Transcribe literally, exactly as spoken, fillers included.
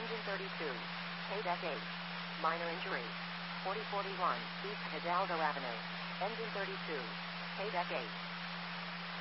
Engine thirty-two. K-Deck eight. Minor injury. forty forty-one, East Hidalgo Avenue. Engine thirty-two. K-Deck eight.